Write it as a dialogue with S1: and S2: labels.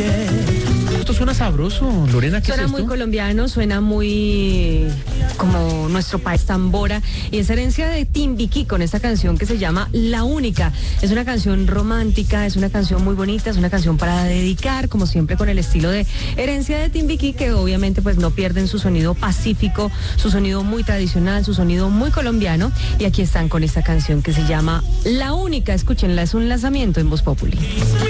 S1: Esto suena sabroso, Lorena, ¿qué
S2: Suena
S1: es esto?
S2: muy colombiano, suena muy como nuestro país tambora, y es herencia de Timbiquí con esta canción que se llama La Única. Es una canción romántica, es una canción muy bonita, es una canción para dedicar, como siempre con el estilo de herencia de Timbiquí, que obviamente pues no pierden su sonido pacífico, su sonido muy tradicional, su sonido muy colombiano, y aquí están con esta canción que se llama La Única. Escúchenla, es un lanzamiento en Voz Populi.